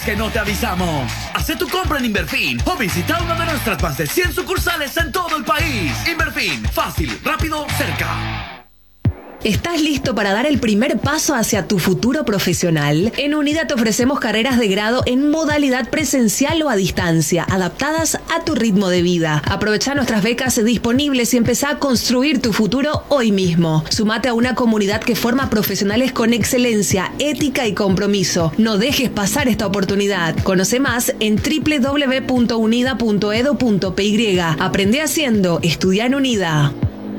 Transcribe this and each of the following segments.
que no te avisamos. Haz tu compra en Inverfin o visita una de nuestras más de 100 sucursales en todo el país. Inverfin, fácil, rápido, cerca. ¿Estás listo para dar el primer paso hacia tu futuro profesional? En UNIDA te ofrecemos carreras de grado en modalidad presencial o a distancia, adaptadas a tu ritmo de vida. Aprovecha nuestras becas disponibles y empezá a construir tu futuro hoy mismo. Sumate a una comunidad que forma profesionales con excelencia, ética y compromiso. No dejes pasar esta oportunidad. Conoce más en www.unida.edu.py. Aprende haciendo, estudia en UNIDA.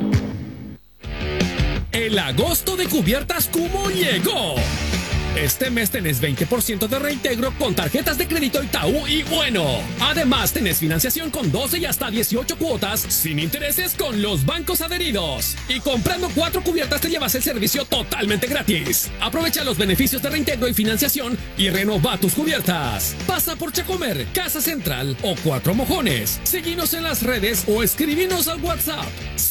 El agosto de Cubiertas Kumo llegó. Este mes tenés 20% de reintegro con tarjetas de crédito Itaú y Bueno. Además, tenés financiación con 12 y hasta 18 cuotas sin intereses con los bancos adheridos. Y comprando 4 cubiertas te llevas el servicio totalmente gratis. Aprovecha los beneficios de reintegro y financiación y renova tus cubiertas. Pasa por Chacomer, Casa Central o Cuatro Mojones. Seguinos en las redes o escribinos al WhatsApp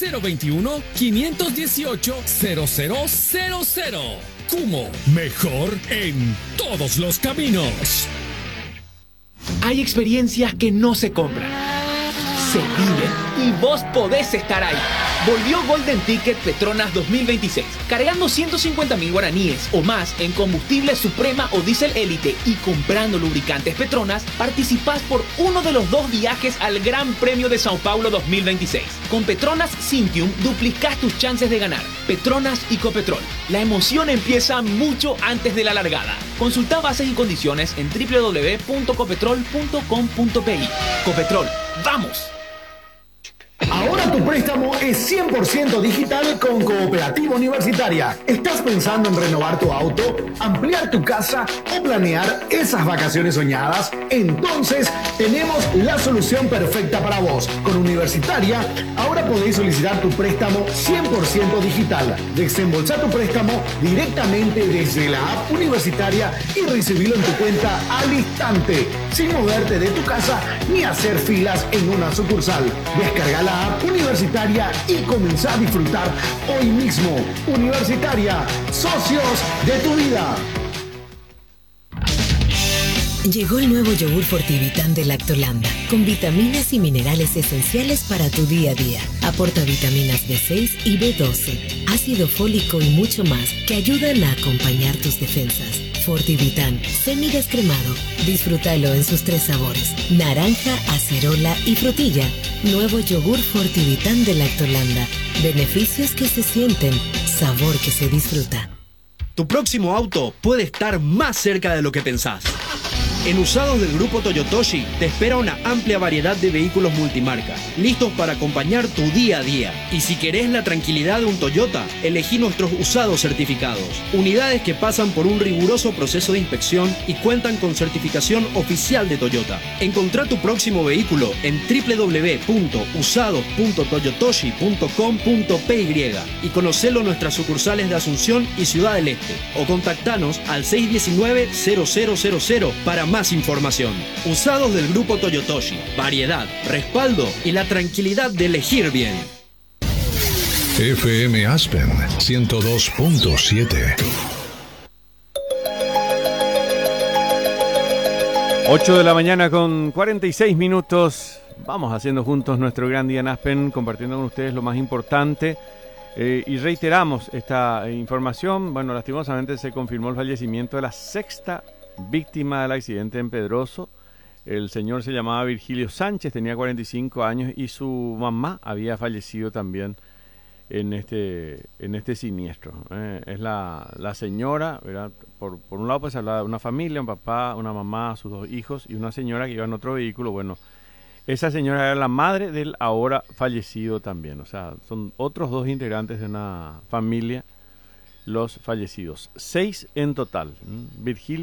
021-518-0000. Kumo, mejor en todos los caminos. Hay experiencias que no se compran, se viven y vos podés estar ahí. Volvió Golden Ticket Petronas 2026. Cargando 150.000 guaraníes o más en combustible Suprema o Diesel Elite y comprando lubricantes Petronas, participás por uno de los 2 viajes al Gran Premio de Sao Paulo 2026. Con Petronas Cintium duplicás tus chances de ganar. Petronas y Copetrol. La emoción empieza mucho antes de la largada. Consulta bases y condiciones en www.copetrol.com.pi. Copetrol, ¡vamos! Ahora tu préstamo es 100% digital con Cooperativa Universitaria. ¿Estás pensando en renovar tu auto, ampliar tu casa o planear esas vacaciones soñadas? Entonces tenemos la solución perfecta para vos. Con Universitaria, ahora podéis solicitar tu préstamo 100% digital. Desembolsa tu préstamo directamente desde la app Universitaria y recibirlo en tu cuenta al instante, sin moverte de tu casa ni hacer filas en una sucursal. Descarga la app Universitaria y comenzá a disfrutar hoy mismo. Universitaria, socios de tu vida. Llegó el nuevo yogur Fortivitan de Lactolanda, con vitaminas y minerales esenciales para tu día a día. Aporta vitaminas B6 y B12, ácido fólico y mucho más que ayudan a acompañar tus defensas. Fortivitan, semidescremado. Disfrútalo en sus 3 sabores: naranja, acerola y frutilla. Nuevo yogur Fortivitan de Lactolanda. Beneficios que se sienten, sabor que se disfruta. Tu próximo auto puede estar más cerca de lo que pensás. En Usados del Grupo Toyotoshi te espera una amplia variedad de vehículos multimarca, listos para acompañar tu día a día. Y si querés la tranquilidad de un Toyota, elegí nuestros usados certificados. Unidades que pasan por un riguroso proceso de inspección y cuentan con certificación oficial de Toyota. Encontrá tu próximo vehículo en www.usados.toyotoshi.com.py y conocelo en nuestras sucursales de Asunción y Ciudad del Este. O contactanos al 619-0000 para más información. Usados del Grupo Toyotoshi. Variedad, respaldo y la tranquilidad de elegir bien. FM Aspen 102.7. 8 de la mañana con 46 minutos. Vamos haciendo juntos nuestro gran día en Aspen, compartiendo con ustedes lo más importante. Y reiteramos esta información. Bueno, lastimosamente se confirmó el fallecimiento de la 6ª víctima del accidente en Pedroso. El señor se llamaba Virgilio Sánchez, tenía 45 años y su mamá había fallecido también en este siniestro. Es la señora, ¿verdad? Por un lado pues se hablaba de una familia, un papá, una mamá, sus 2 hijos y una señora que iba en otro vehículo. Bueno, esa señora era la madre del ahora fallecido también. O sea, son otros 2 integrantes de una familia los fallecidos. 6 en total. Virgilio